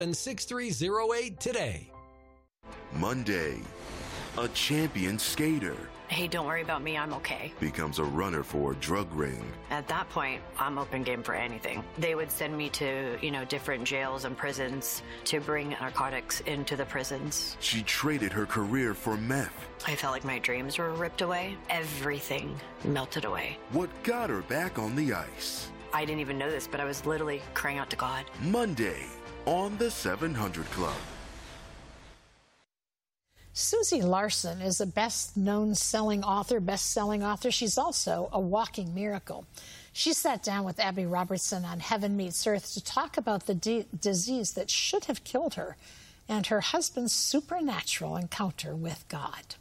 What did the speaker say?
6308 today. Monday, a champion skater Hey, don't worry about me, I'm okay. becomes a runner for a drug ring. At that point, I'm open game for anything. They would send me to, different jails and prisons to bring narcotics into the prisons. She traded her career for meth. I felt like my dreams were ripped away. Everything melted away. What got her back on the ice? I didn't even know this, but I was literally crying out to God. Monday on the 700 Club. Susie Larson is a best-selling author. She's also a walking miracle. She sat down with Abby Robertson on Heaven Meets Earth to talk about the disease that should have killed her and her husband's supernatural encounter with God.